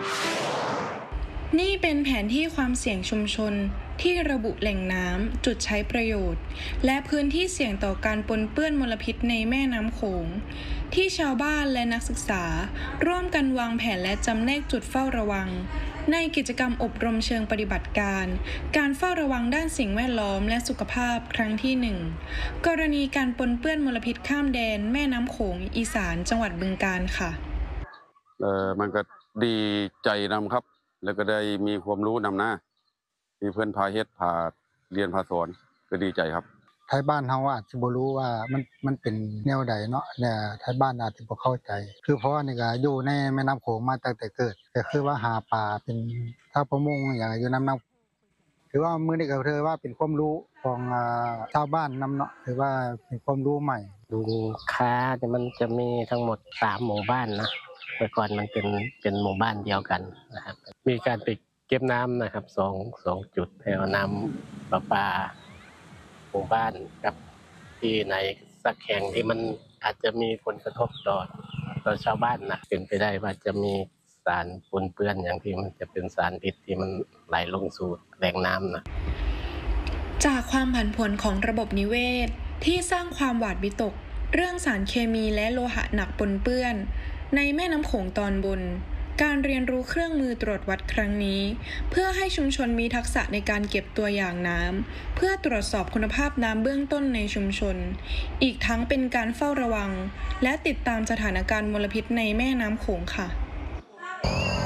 นี่เป็นแผนที่ความเสี่ยงชุมชนที่ระบุแหล่งน้ำ จุดใช้ประโยชน์ และพื้นที่เสี่ยงต่อการปนเปื้อนมลพิษในแม่น้ำโขงที่ชาวบ้านและนักศึกษาร่วมกันวางแผนและจำแนกจุดเฝ้าระวังในกิจกรรมอบรมเชิงปฏิบัติการเฝ้าระวังด้านสิ่งแวดล้อมและสุขภาพครั้งที่ 1 กรณีการปนเปื้อนมลพิษข้ามแดนแม่น้ำโขงอีสานจังหวัดบึงกาฬค่ะมันก็ดีใจนำครับแล้วก็ได้มีความรู้นำหน้ามีเพื่อนพาเฮ็ดพาเรียนพาสอนก็ดีใจครับไทยบ้านเฮาอาจสิบ่รู้ว่ามันเป็นแนวใดเนาะเนี่ยไทยบ้านอาจสิบ่เข้าใจคือเพราะว่านี่ก็อยู่ในแม่น้ำโขงมาตั้งแต่เกิดก็คือว่าหาปลาเป็นชาวประมงอย่างอยู่น้ำถือว่ามื้อนี้ก็ถือว่าเป็นความรู้ของชาวบ้านนำเนาะถือว่าเป็นความรู้ใหม่ดูค้าเนี่ยมันจะมีทั้งหมด3หมู่บ้านนะเมื่อก่อนมันเป็นหมู่บ้านเดียวกันนะครับมีการไปเก็บน้ำนะครับ2จุดแถวน้ำประปาหมู่บ้านกับที่ไหนสักแห่งที่มันอาจจะมีผลกระทบต่อชาวบ้านนะเป็นไปได้ว่าจะมีสารปนเปื้อนอย่างที่มันจะเป็นสารพิษที่มันไหลลงสู่แหล่งน้ำนะจากความผันผวนของระบบนิเวศที่สร้างความหวาดวิตกเรื่องสารเคมีและโลหะหนักปนเปื้อนในแม่น้ำโขงตอนบนการเรียนรู้เครื่องมือตรวจวัดครั้งนี้เพื่อให้ชุมชนมีทักษะในการเก็บตัวอย่างน้ำเพื่อตรวจสอบคุณภาพน้ำเบื้องต้นในชุมชนอีกทั้งเป็นการเฝ้าระวังและติดตามสถานการณ์มลพิษในแม่น้ำโขงค่ะ